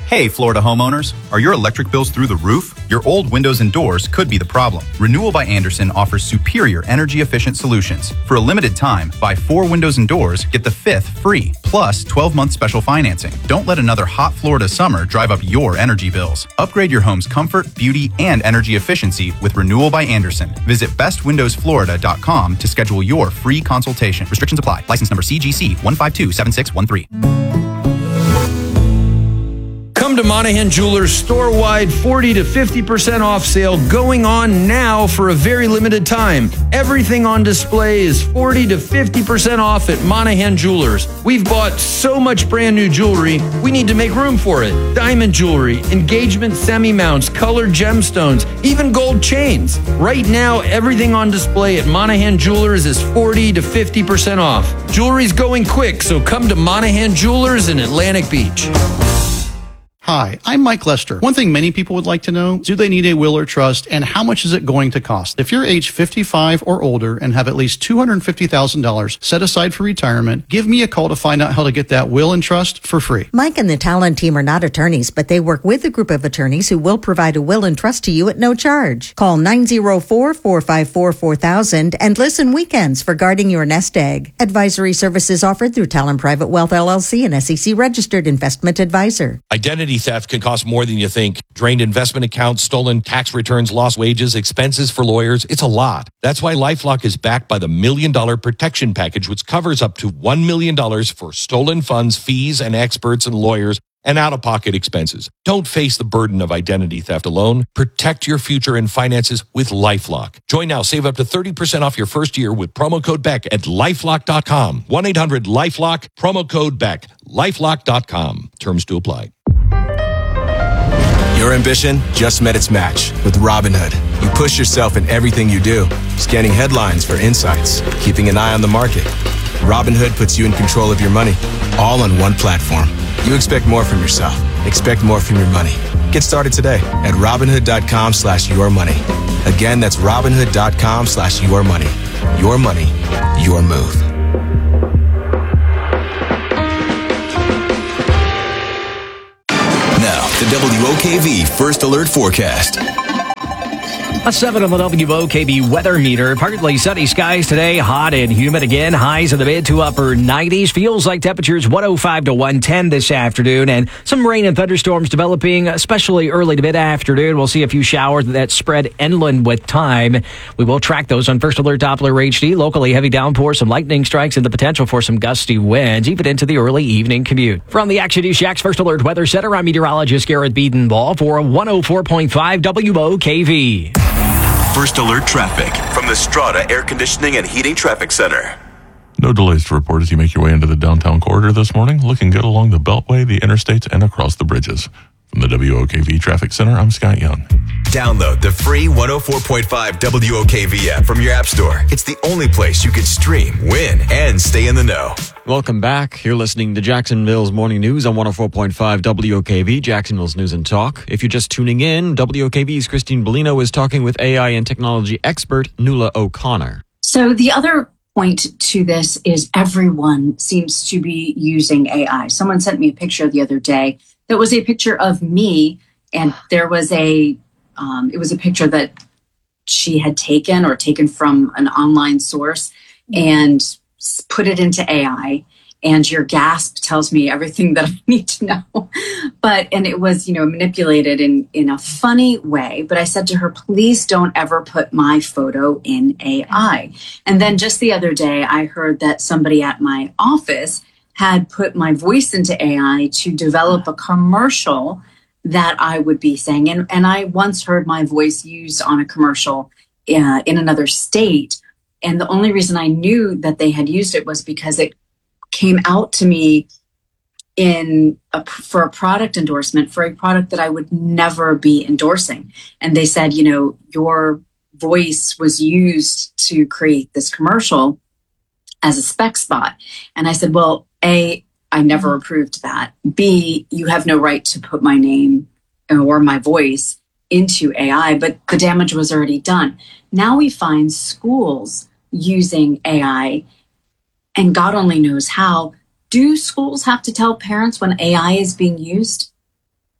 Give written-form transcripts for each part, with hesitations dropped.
Hey, Florida homeowners. Are your electric bills through the roof? Your old windows and doors could be the problem. Renewal by Andersen offers superior energy-efficient solutions. For a limited time, buy 4 windows and doors, get the 5th free, plus 12-month special financing. Don't let another hot Florida summer drive up your energy bills. Upgrade your home's comfort, beauty, and energy efficiency with Renewal by Andersen. Visit bestwindowsflorida.com to schedule your free consultation. Restrictions apply. License number CGC 1527613. Come to Monahan Jewelers store-wide 40 to 50% off sale going on now for a very limited time. Everything on display is 40 to 50% off at Monahan Jewelers. We've bought so much brand new jewelry, we need to make room for it. Diamond jewelry, engagement semi-mounts, colored gemstones, even gold chains. Right now, everything on display at Monahan Jewelers is 40 to 50% off. Jewelry's going quick, so come to Monahan Jewelers in Atlantic Beach. Hi, I'm Mike Lester. One thing many people would like to know, do they need a will or trust, and how much is it going to cost? If you're age 55 or older and have at least $250,000 set aside for retirement, give me a call to find out how to get that will and trust for free. Mike and the Talon team are not attorneys, but they work with a group of attorneys who will provide a will and trust to you at no charge. Call 904-454-4000 and listen weekends for guarding your nest egg. Advisory services offered through Talon Private Wealth LLC, an SEC registered investment advisor. Identity theft can cost more than you think. Drained investment accounts, stolen tax returns, lost wages, expenses for lawyers. It's a lot. That's why LifeLock is backed by the $1 Million Protection Package, which covers up to $1 million for stolen funds, fees, and experts and lawyers, and out-of-pocket expenses. Don't face the burden of identity theft alone. Protect your future and finances with LifeLock. Join now. Save up to 30% off your first year with promo code BECK at LifeLock.com. 1-800-LifeLock, promo code BECK. LifeLock.com. Terms to apply. Your ambition just met its match with Robinhood. You push yourself in everything you do, scanning headlines for insights, keeping an eye on the market. Robinhood puts you in control of your money, all on one platform. You expect more from yourself. Expect more from your money. Get started today at Robinhood.com/yourmoney. Again, that's Robinhood.com/yourmoney. Your money, your move. Now, the WOKV First Alert Forecast. A 7 on the WOKV weather meter. Partly sunny skies today, hot and humid again. Highs in the mid to upper 90s. Feels like temperatures 105 to 110 this afternoon. And some rain and thunderstorms developing, especially early to mid-afternoon. We'll see a few showers that spread inland with time. We will track those on First Alert Doppler HD. Locally, heavy downpours, some lightning strikes, and the potential for some gusty winds, even into the early evening commute. From the Action News Shack's First Alert Weather Center, I'm meteorologist Garrett Biedenball for 104.5 WOKV. First Alert Traffic from the Strata Air Conditioning and Heating Traffic Center. No delays to report as you make your way into the downtown corridor this morning. Looking good along the Beltway, the interstates, and across the bridges. From the WOKV Traffic Center, I'm Scott Young. Download the free 104.5 WOKV app from your app store. It's the only place you can stream, win, and stay in the know. Welcome back. You're listening to Jacksonville's Morning News on 104.5 WOKV, Jacksonville's News and Talk. If you're just tuning in, WOKV's Christine Bellino is talking with AI and technology expert Nuala O'Connor. So the other point to this is everyone seems to be using AI. Someone sent me a picture the other day that was a picture of me, and there was it was a picture that she had taken from an online source and put it into AI, and your gasp tells me everything that I need to know. And it was, manipulated in a funny way. But I said to her, please don't ever put my photo in AI. And then just the other day, I heard that somebody at my office had put my voice into AI to develop a commercial that I would be saying. And I once heard my voice used on a commercial in another state. And the only reason I knew that they had used it was because it came out to me for a product endorsement for a product that I would never be endorsing. And they said, your voice was used to create this commercial as a spec spot. And I said, well, A, I never approved that. B, you have no right to put my name or my voice into AI, but the damage was already done. Now we find schools using AI, and God only knows how. Do schools have to tell parents when AI is being used?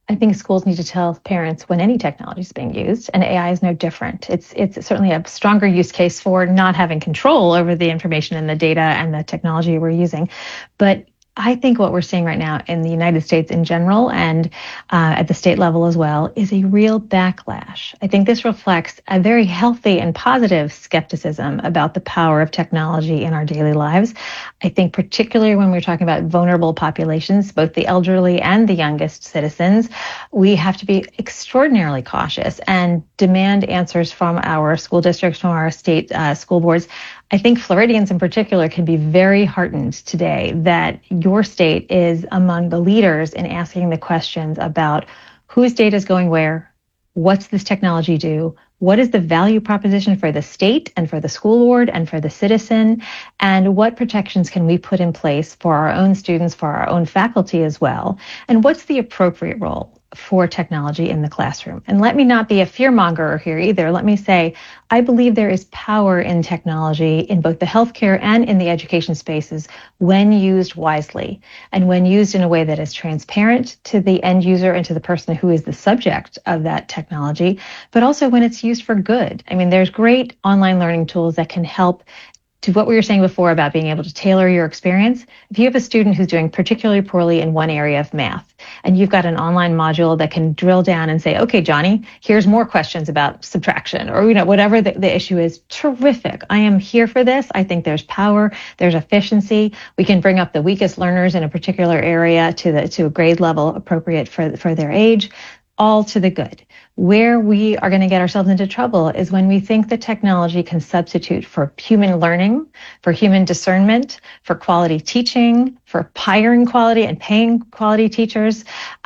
I think schools need to tell parents when any technology is being used, and AI is no different. It's certainly a stronger use case for not having control over the information and the data and the technology we're using. But I think what we're seeing right now in the United States in general and at the state level as well is a real backlash. I think this reflects a very healthy and positive skepticism about the power of technology in our daily lives. I think particularly when we're talking about vulnerable populations, both the elderly and the youngest citizens, we have to be extraordinarily cautious and demand answers from our school districts, from our state school boards. I think Floridians in particular can be very heartened today that your state is among the leaders in asking the questions about whose data is going where, what's this technology do, what is the value proposition for the state and for the school board and for the citizen, and what protections can we put in place for our own students, for our own faculty as well, and what's the appropriate role for technology in the classroom. And let me not be a fearmonger here either. Let me say, I believe there is power in technology in both the healthcare and in the education spaces when used wisely and when used in a way that is transparent to the end user and to the person who is the subject of that technology, but also when it's used for good. I mean, there's great online learning tools that can help to what we were saying before about being able to tailor your experience. If you have a student who's doing particularly poorly in one area of math, and you've got an online module that can drill down and say, okay, Johnny, here's more questions about subtraction, or whatever the issue is, terrific. I am here for this. I think there's power, there's efficiency. We can bring up the weakest learners in a particular area to a grade level appropriate for their age. All to the good. Where we are going to get ourselves into trouble is when we think that technology can substitute for human learning, for human discernment, for quality teaching, for hiring quality and paying quality teachers.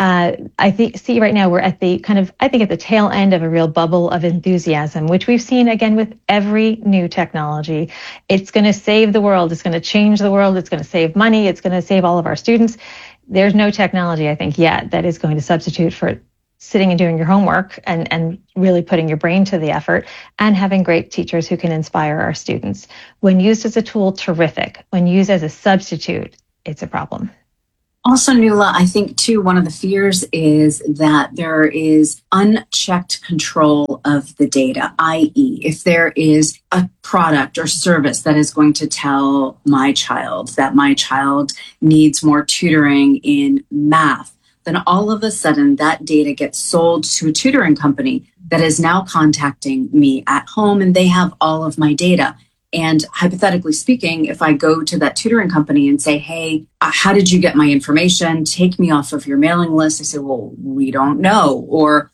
I see right now we're at the at the tail end of a real bubble of enthusiasm, which we've seen again with every new technology. It's going to save the world. It's going to change the world. It's going to save money. It's going to save all of our students. There's no technology, I think, yet that is going to substitute for sitting and doing your homework and really putting your brain to the effort and having great teachers who can inspire our students. When used as a tool, terrific. When used as a substitute, it's a problem. Also, Nuala, I think too, one of the fears is that there is unchecked control of the data, i.e., if there is a product or service that is going to tell my child that my child needs more tutoring in math, then all of a sudden that data gets sold to a tutoring company that is now contacting me at home, and they have all of my data. And hypothetically speaking, if I go to that tutoring company and say, hey, how did you get my information? Take me off of your mailing list. They say, well, we don't know. Or,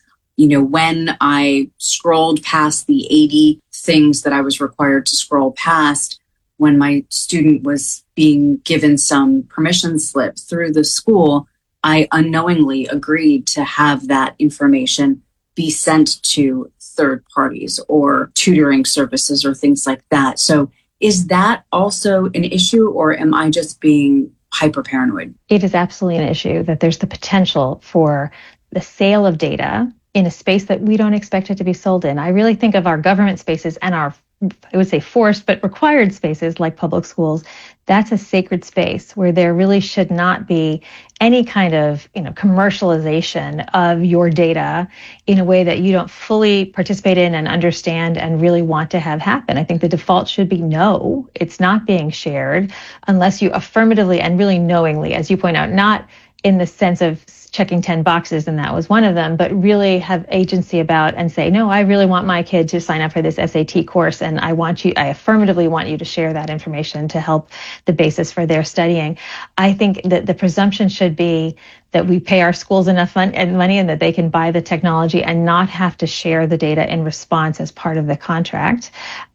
when I scrolled past the 80 things that I was required to scroll past when my student was being given some permission slip through the school, I unknowingly agreed to have that information be sent to third parties or tutoring services or things like that. So is that also an issue, or am I just being hyper paranoid? It is absolutely an issue that there's the potential for the sale of data in a space that we don't expect it to be sold in. I really think of our government spaces and our, I would say, forced but required spaces like public schools. That's a sacred space where there really should not be any kind of, commercialization of your data in a way that you don't fully participate in and understand and really want to have happen. I think the default should be no, it's not being shared unless you affirmatively and really knowingly, as you point out, not in the sense of checking 10 boxes, and that was one of them, but really have agency about and say, no, I really want my kid to sign up for this SAT course, and I affirmatively want you to share that information to help the basis for their studying. I think that the presumption should be that we pay our schools enough money and that they can buy the technology and not have to share the data in response as part of the contract.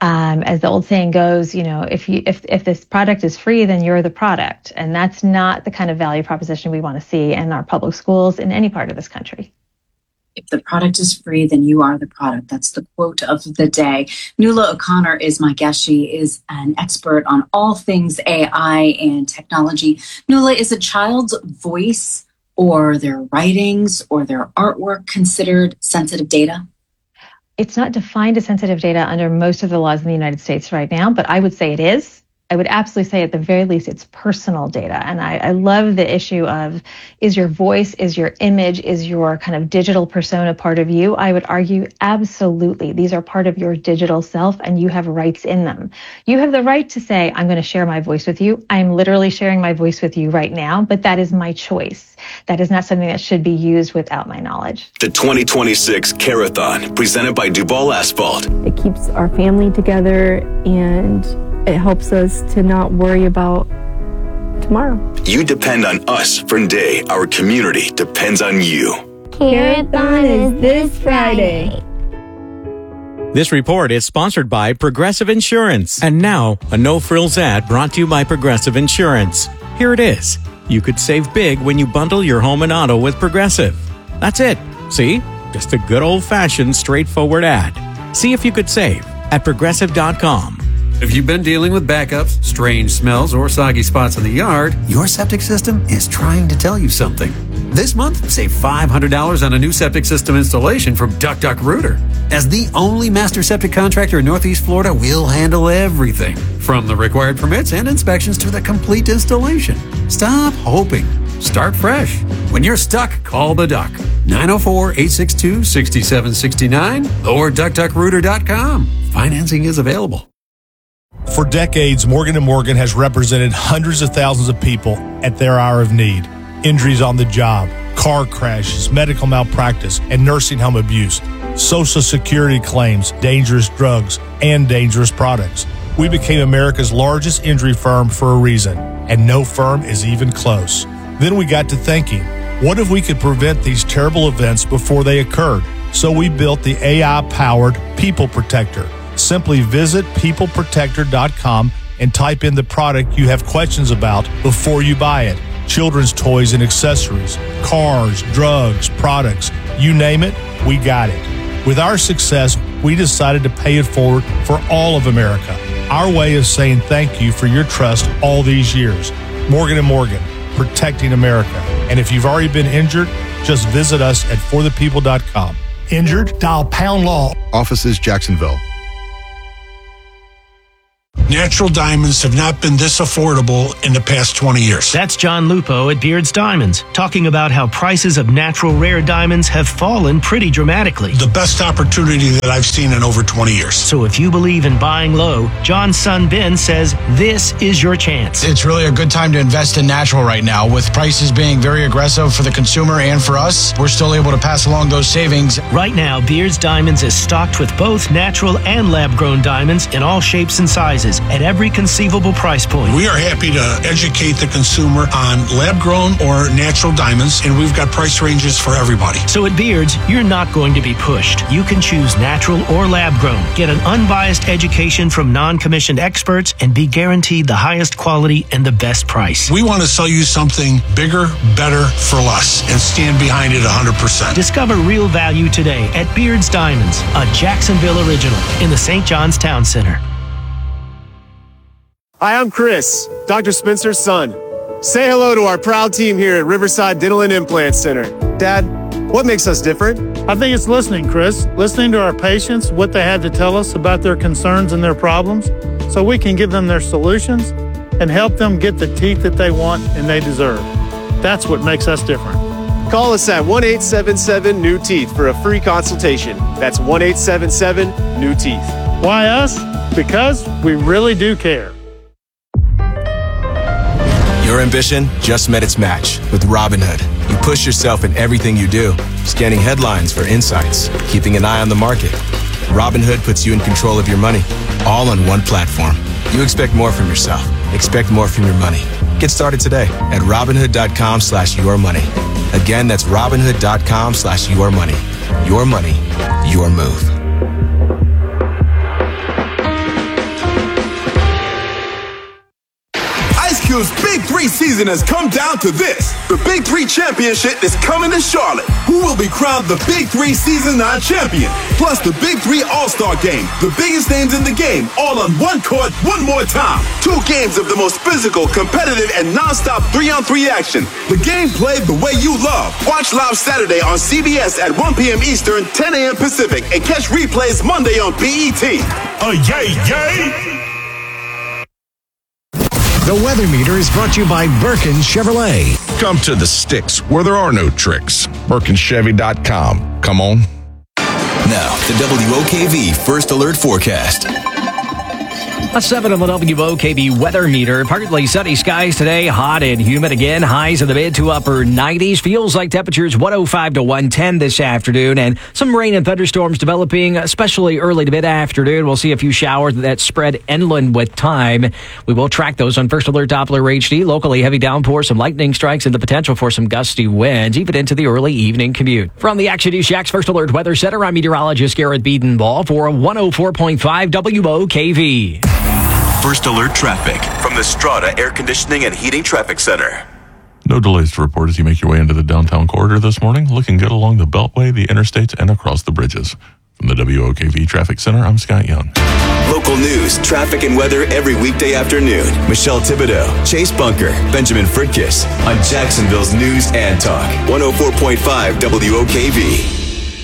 As the old saying goes, if this product is free, then you're the product. And that's not the kind of value proposition we want to see in our public schools in any part of this country. If the product is free, then you are the product. That's the quote of the day. Nuala O'Connor is my guest. She is an expert on all things AI and technology. Nuala, is a child's voice or their writings or their artwork considered sensitive data? It's not defined as sensitive data under most of the laws in the United States right now, but I would say it is. I would absolutely say at the very least it's personal data. And I love the issue of, is your voice, is your image, is your kind of digital persona part of you? I would argue absolutely. These are part of your digital self and you have rights in them. You have the right to say, I'm going to share my voice with you. I'm literally sharing my voice with you right now, but that is my choice. That is not something that should be used without my knowledge. The 2026 Carathon, presented by Duval Asphalt. It keeps our family together and it helps us to not worry about tomorrow. You depend on us for day. Our community depends on you. Carathon is this Friday. This report is sponsored by Progressive Insurance. And now, a no-frills ad brought to you by Progressive Insurance. Here it is. You could save big when you bundle your home and auto with Progressive. That's it. See? Just a good old-fashioned, straightforward ad. See if you could save at Progressive.com. If you've been dealing with backups, strange smells, or soggy spots in the yard, your septic system is trying to tell you something. This month, save $500 on a new septic system installation from DuckDuckRooter. As the only master septic contractor in Northeast Florida, we'll handle everything, from the required permits and inspections to the complete installation. Stop hoping. Start fresh. When you're stuck, call the Duck. 904-862-6769 or DuckDuckRooter.com. Financing is available. For decades, Morgan & Morgan has represented hundreds of thousands of people at their hour of need. Injuries on the job, car crashes, medical malpractice, and nursing home abuse, Social Security claims, dangerous drugs, and dangerous products. We became America's largest injury firm for a reason, and no firm is even close. Then we got to thinking, what if we could prevent these terrible events before they occurred? So we built the AI-powered People Protector. Simply visit peopleprotector.com and type in the product you have questions about before you buy it. Children's toys and accessories, cars, drugs, products, you name it, we got it. With our success, we decided to pay it forward for all of America. Our way of saying thank you for your trust all these years. Morgan & Morgan, protecting America. And if you've already been injured, just visit us at forthepeople.com. Injured? Dial pound law. Offices, Jacksonville. Natural diamonds have not been this affordable in the past 20 years. That's John Lupo at Beards Diamonds, talking about how prices of natural rare diamonds have fallen pretty dramatically. The best opportunity that I've seen in over 20 years. So if you believe in buying low, John's son Ben says this is your chance. It's really a good time to invest in natural right now. With prices being very aggressive for the consumer and for us, we're still able to pass along those savings. Right now, Beards Diamonds is stocked with both natural and lab-grown diamonds in all shapes and sizes at every conceivable price point. We are happy to educate the consumer on lab-grown or natural diamonds, and we've got price ranges for everybody. So at Beards, you're not going to be pushed. You can choose natural or lab-grown. Get an unbiased education from non-commissioned experts and be guaranteed the highest quality and the best price. We want to sell you something bigger, better, for less, and stand behind it 100%. Discover real value today at Beards Diamonds, a Jacksonville original in the St. John's Town Center. Hi, I'm Chris, Dr. Spencer's son. Say hello to our proud team here at Riverside Dental and Implant Center. Dad, what makes us different? I think it's listening, Chris. Listening to our patients, what they had to tell us about their concerns and their problems, so we can give them their solutions and help them get the teeth that they want and they deserve. That's what makes us different. Call us at 1-877-NEW-TEETH for a free consultation. That's 1-877-NEW-TEETH. Why us? Because we really do care. Your ambition just met its match with Robinhood. You push yourself in everything you do, scanning headlines for insights, keeping an eye on the market. Robinhood puts you in control of your money, all on one platform. You expect more from yourself. Expect more from your money. Get started today at Robinhood.com/yourmoney. Again, that's Robinhood.com/yourmoney. Your money, your move. Ice Cube's Big 3 season has come down to this. The Big 3 Championship is coming to Charlotte. Who will be crowned the Big 3 Season 9 champion? Plus the Big 3 All-Star Game. The biggest names in the game, all on one court, one more time. 2 games of the most physical, competitive, and non-stop 3-on-3 action. The game played the way you love. Watch live Saturday on CBS at 1 p.m. Eastern, 10 a.m. Pacific, and catch replays Monday on BET. Yay, yay! The Weather Meter is brought to you by Birkin Chevrolet. Come to the sticks where there are no tricks. BirkinChevy.com. Come on. Now, the WOKV First Alert Forecast. A 7 on the WOKV weather meter. Partly sunny skies today. Hot and humid again. Highs in the mid to upper 90s. Feels like temperatures 105 to 110 this afternoon. And some rain and thunderstorms developing, especially early to mid-afternoon. We'll see a few showers that spread inland with time. We will track those on First Alert Doppler HD. Locally heavy downpour, some lightning strikes, and the potential for some gusty winds, even into the early evening commute. From the Action News Jax First Alert Weather Center, I'm meteorologist Garrett Biedenball for 104.5 WOKV. First Alert Traffic from the Strata Air Conditioning and Heating Traffic Center. No delays to report as you make your way into the downtown corridor this morning. Looking good along the Beltway, the interstates, and across the bridges. From the WOKV Traffic Center, I'm Scott Young. Local news, traffic, and weather every weekday afternoon. Michelle Thibodeau, Chase Bunker, Benjamin Fritkiss on Jacksonville's News and Talk. 104.5 WOKV.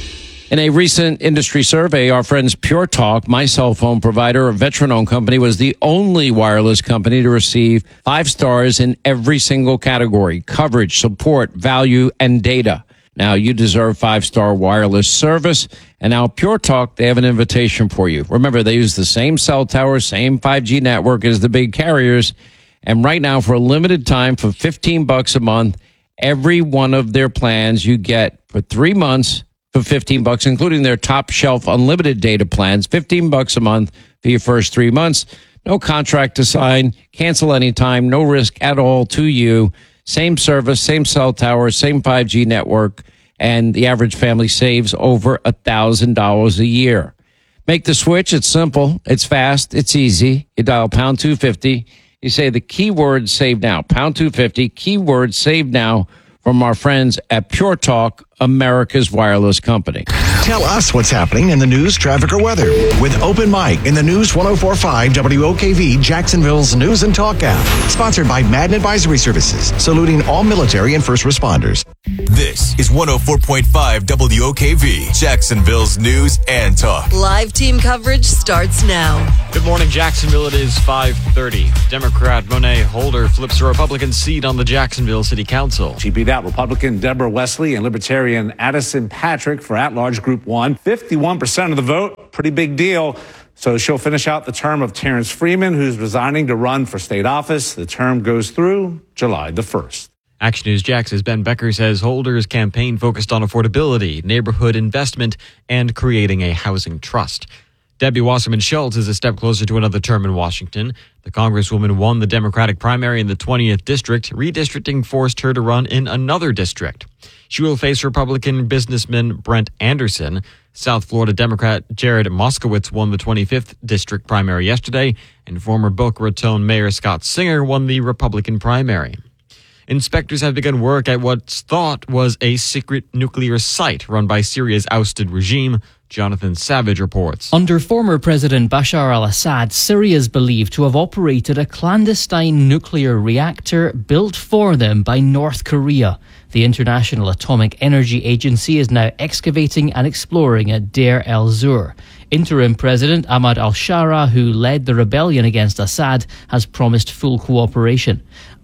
In a recent industry survey, our friends Pure Talk, my cell phone provider, a veteran-owned company, was the only wireless company to receive 5 stars in every single category: coverage, support, value, and data. Now, you deserve 5-star wireless service. And now Pure Talk, they have an invitation for you. Remember, they use the same cell tower, same 5G network as the big carriers. And right now, for a limited time, for $15 a month, every one of their plans you get for 3 months for $15, including their top shelf unlimited data plans, $15 a month for your first 3 months. No contract to sign, cancel anytime, no risk at all to you. Same service, same cell tower, same 5G network, and the average family saves over $1,000 a year. Make the switch. It's simple. It's fast. It's easy. You dial pound 250. You say the keyword save now, pound 250, keyword save now, from our friends at Pure Talk, America's wireless company. Tell us what's happening in the news, traffic, or weather with Open Mic in the News 104.5 WOKV, Jacksonville's News and Talk app. Sponsored by Madden Advisory Services, saluting all military and first responders. This is 104.5 WOKV, Jacksonville's News and Talk. Live team coverage starts now. Good morning, Jacksonville. It is 5:30. Democrat Monet Holder flips a Republican seat on the Jacksonville City Council. She beat out Republican Deborah Wesley and Libertarian Addison Patrick for at-large Group 1. 51% of the vote. Pretty big deal. So she'll finish out the term of Terrence Freeman, who's resigning to run for state office. The term goes through July the 1st. Action News Jax's Ben Becker says Holder's campaign focused on affordability, neighborhood investment, and creating a housing trust. Debbie Wasserman Schultz is a step closer to another term in Washington. The Congresswoman won the Democratic primary in the 20th district. Redistricting forced her to run in another district. She will face Republican businessman Brent Anderson. South Florida Democrat Jared Moskowitz won the 25th district primary yesterday, and former Boca Raton Mayor Scott Singer won the Republican primary. Inspectors have begun work at what's thought was a secret nuclear site run by Syria's ousted regime. Jonathan Savage reports. Under former President Bashar al-Assad, Syria is believed to have operated a clandestine nuclear reactor built for them by North Korea. The International Atomic Energy Agency is now excavating and exploring at Deir el-Zur. Interim President Ahmad al-Shara, who led the rebellion against Assad, has promised full cooperation.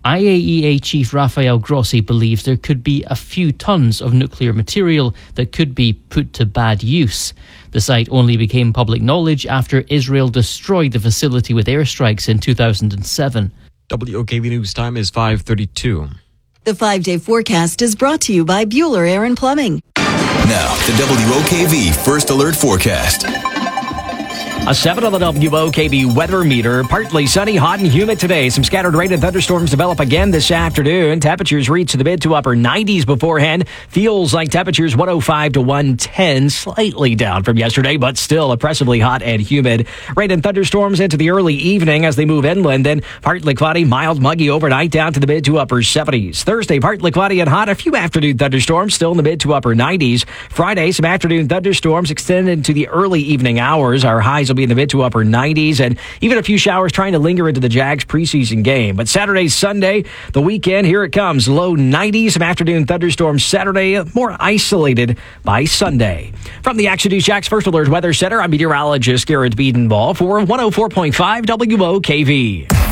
IAEA Chief Rafael Grossi believes there could be a few tons of nuclear material that could be put to bad use. The site only became public knowledge after Israel destroyed the facility with airstrikes in 2007. WOKV News time is 5:32. The 5-day forecast is brought to you by Bueller Air and Plumbing. Now, the WOKV First Alert Forecast. A 7 on the WOKV weather meter. Partly sunny, hot and humid today. Some scattered rain and thunderstorms develop again this afternoon. Temperatures reach the mid to upper 90s beforehand. Feels like temperatures 105 to 110, slightly down from yesterday, but still oppressively hot and humid. Rain and thunderstorms into the early evening as they move inland. Then partly cloudy, mild, muggy overnight down to the mid to upper 70s. Thursday, partly cloudy and hot. A few afternoon thunderstorms still in the mid to upper 90s. Friday, some afternoon thunderstorms extend into the early evening hours. Our highs will be in the mid to upper 90s, and even a few showers trying to linger into the Jags preseason game. But Saturday, Sunday, the weekend, here it comes. Low 90s, some afternoon thunderstorms Saturday, more isolated by Sunday. From the Action News Jax First Alert Weather Center, I'm meteorologist Garrett Biedenball for 104.5 WOKV.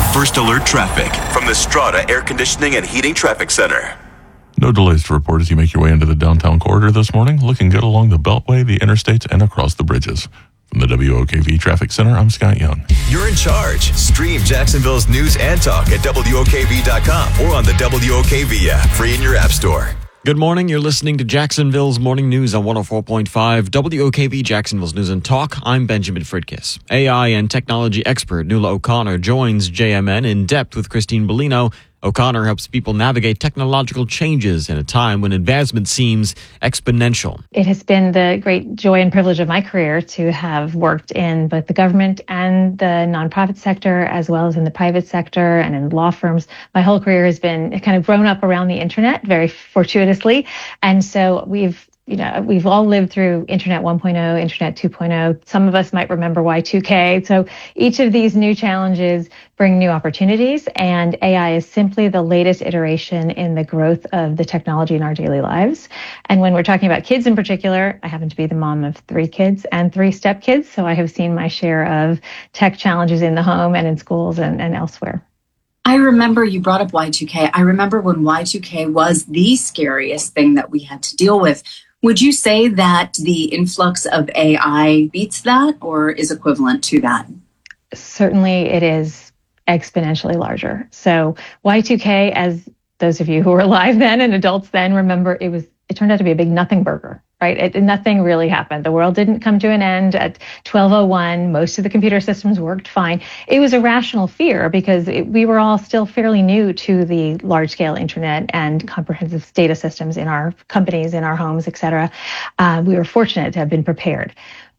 First Alert Traffic from the Strata Air Conditioning and Heating Traffic Center. No delays to report as you make your way into the downtown corridor this morning. Looking good along the Beltway, the interstates, and across the bridges. From the WOKV Traffic Center, I'm Scott Young. You're in charge. Stream Jacksonville's news and talk at WOKV.com or on the WOKV app, free in your app store. Good morning. You're listening to Jacksonville's Morning News on 104.5 WOKV, Jacksonville's News and Talk. I'm Benjamin Fridkiss. AI and technology expert Nuala O'Connor joins JMN in depth with Christine Bellino. O'Connor helps people navigate technological changes in a time when advancement seems exponential. It has been the great joy and privilege of my career to have worked in both the government and the nonprofit sector, as well as in the private sector and in law firms. My whole career has been kind of grown up around the internet, very fortuitously. And so we've all lived through Internet 1.0, Internet 2.0. Some of us might remember Y2K. So each of these new challenges bring new opportunities, and AI is simply the latest iteration in the growth of the technology in our daily lives. And when we're talking about kids in particular, I happen to be the mom of 3 kids and 3 stepkids, so I have seen my share of tech challenges in the home and in schools and elsewhere. I remember you brought up Y2K. I remember when Y2K was the scariest thing that we had to deal with. Would you say that the influx of AI beats that or is equivalent to that? Certainly it is exponentially larger. So Y2K, as those of you who were alive then and adults then remember, it turned out to be a big nothing burger, right? Nothing really happened. The world didn't come to an end at 12:01. Most of the computer systems worked fine. It was a rational fear because we were all still fairly new to the large-scale internet and comprehensive data systems in our companies, in our homes, et cetera. We were fortunate to have been prepared.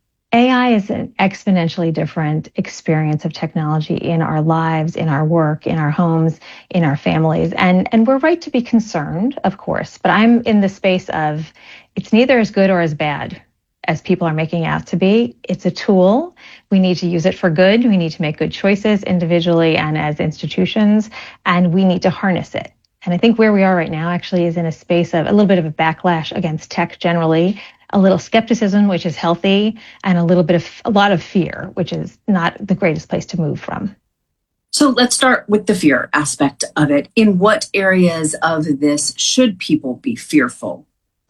AI is an exponentially different experience of technology in our lives, in our work, in our homes, in our families. And we're right to be concerned, of course, but I'm in the space of it's neither as good or as bad as people are making out to be. It's a tool. We need to use it for good. We need to make good choices individually and as institutions, and we need to harness it. And I think where we are right now actually is in a space of a little bit of a backlash against tech generally, a little skepticism, which is healthy, and a lot of fear, which is not the greatest place to move from. So let's start with the fear aspect of it. In what areas of this should people be fearful?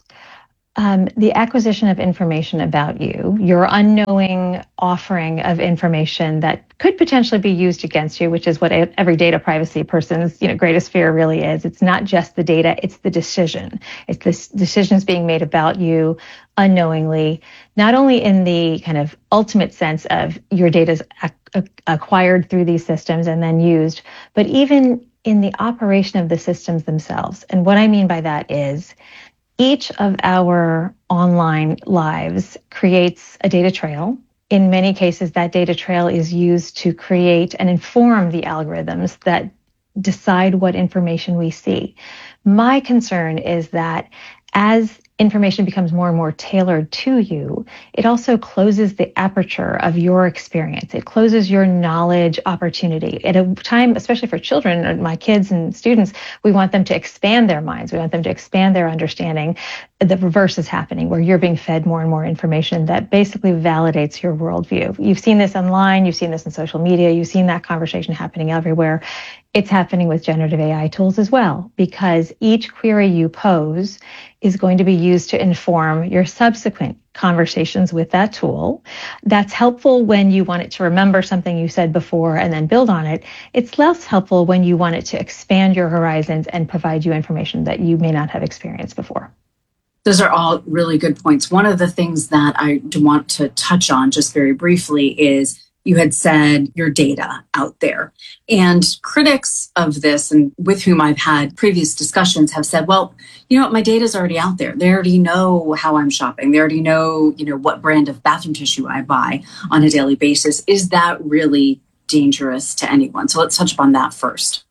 The acquisition of information about you, your unknowing offering of information that could potentially be used against you, which is what every data privacy person's greatest fear really is. It's not just the data, it's the decision. It's the decisions being made about you unknowingly, not only in the kind of ultimate sense of your data's acquired through these systems and then used, but even in the operation of the systems themselves. And what I mean by that is each of our online lives creates a data trail. In many cases, that data trail is used to create and inform the algorithms that decide what information we see. My concern is that as information becomes more and more tailored to you, it also closes the aperture of your experience. It closes your knowledge opportunity. At a time, especially for children, or my kids and students, we want them to expand their minds. We want them to expand their understanding. The reverse is happening, where you're being fed more and more information that basically validates your worldview. You've seen this online, you've seen this in social media, you've seen that conversation happening everywhere. It's happening with generative AI tools as well, because each query you pose is going to be used to inform your subsequent conversations with that tool. That's helpful when you want it to remember something you said before and then build on it. It's less helpful when you want it to expand your horizons and provide you information that you may not have experienced before. Those are all really good points. One of the things that I want to touch on just very briefly is you had said your data out there. And critics of this, and with whom I've had previous discussions, have said, well, you know what, my data is already out there. They already know how I'm shopping. They already know, what brand of bathroom tissue I buy on a daily basis. Is that really dangerous to anyone? So let's touch upon that first.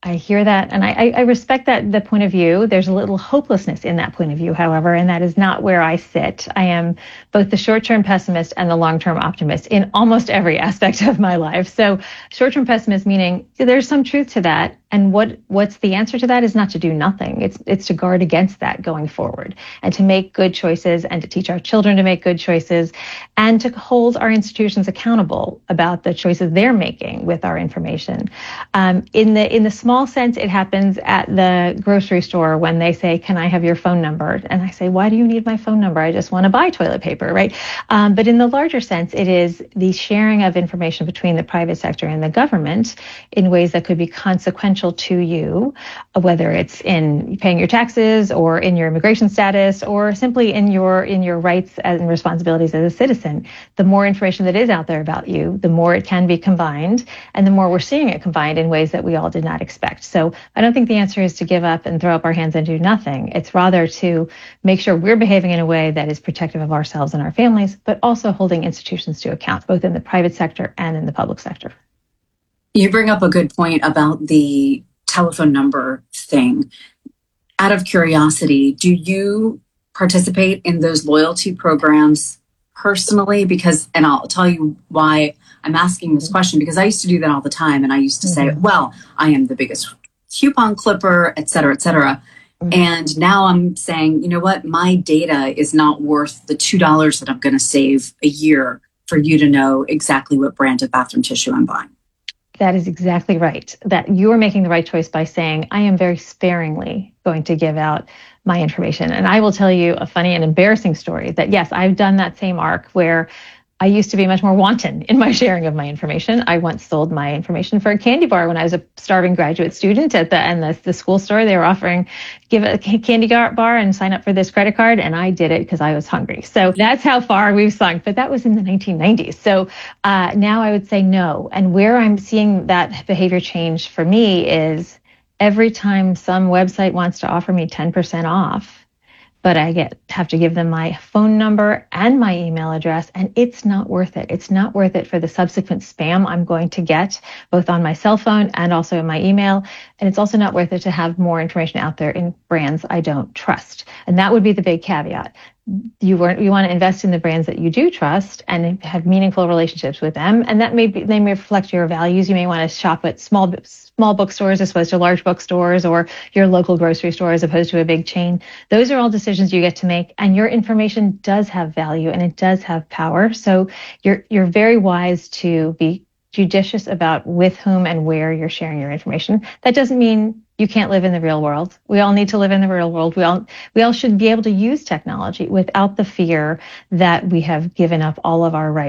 I hear that, and I respect the point of view. There's a little hopelessness in that point of view, however, and that is not where I sit. I am both the short-term pessimist and the long-term optimist in almost every aspect of my life. So short-term pessimist meaning there's some truth to that, and what's the answer to that is not to do nothing. It's to guard against that going forward, and to make good choices, and to teach our children to make good choices, and to hold our institutions accountable about the choices they're making with our information. In the small sense, it happens at the grocery store when they say, "Can I have your phone number?" And I say, "Why do you need my phone number? I just want to buy toilet paper," right? But in the larger sense, it is the sharing of information between the private sector and the government in ways that could be consequential to you, whether it's in paying your taxes or in your immigration status or simply in your rights and responsibilities as a citizen. The more information that is out there about you, the more it can be combined, and the more we're seeing it combined in ways that we all did not expect. So I don't think the answer is to give up and throw up our hands and do nothing. It's rather to make sure we're behaving in a way that is protective of ourselves and our families, but also holding institutions to account, both in the private sector and in the public sector. You bring up a good point about the telephone number thing. Out of curiosity, do you participate in those loyalty programs personally? And I'll tell you why I'm asking this question, because I used to do that all the time. And I used to say, well, I am the biggest coupon clipper, et cetera, et cetera. And now I'm saying, you know what? My data is not worth the $2 that I'm going to save a year for you to know exactly what brand of bathroom tissue I'm buying. That is exactly right. That you are making the right choice by saying, I am very sparingly going to give out my information. And I will tell you a funny and embarrassing story that, yes, I've done that same arc where I used to be much more wanton in my sharing of my information. I once sold my information for a candy bar when I was a starving graduate student at the school store. They were offering, give a candy bar and sign up for this credit card. And I did it because I was hungry. So that's how far we've sunk. But that was in the 1990s. So now I would say no. And where I'm seeing that behavior change for me is every time some website wants to offer me 10% off, but I have to give them my phone number and my email address, and it's not worth it. It's not worth it for the subsequent spam I'm going to get, both on my cell phone and also in my email. And it's also not worth it to have more information out there in brands I don't trust. And that would be the big caveat. You want to invest in the brands that you do trust and have meaningful relationships with them, and that they may reflect your values. You may want to shop at small bookstores as opposed to large bookstores, or your local grocery store as opposed to a big chain. Those are all decisions you get to make, and your information does have value and it does have power. So you're very wise to be judicious about with whom and where you're sharing your information. That doesn't mean you can't live in the real world. We all need to live in the real world. We all should be able to use technology without the fear that we have given up all of our rights